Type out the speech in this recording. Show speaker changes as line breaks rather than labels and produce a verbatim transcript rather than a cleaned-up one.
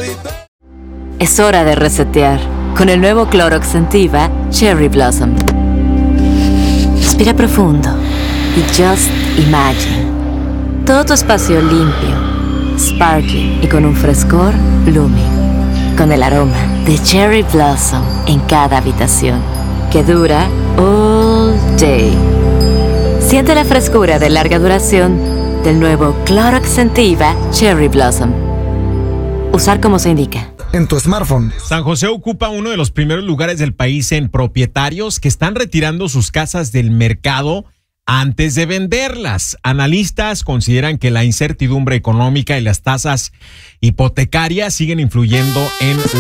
Es hora de resetear con el nuevo Clorox Scentiva Cherry Blossom. Respira profundo y just imagine. Todo tu espacio limpio, sparkling y con un frescor blooming. Con el aroma de Cherry Blossom en cada habitación, que dura all day. Siente la frescura de larga duración del nuevo Clorox Scentiva Cherry Blossom. Usar como se indica.
En tu smartphone.
San José ocupa uno de los primeros lugares del país en propietarios que están retirando sus casas del mercado antes de venderlas. Analistas consideran que la incertidumbre económica y las tasas hipotecarias siguen influyendo en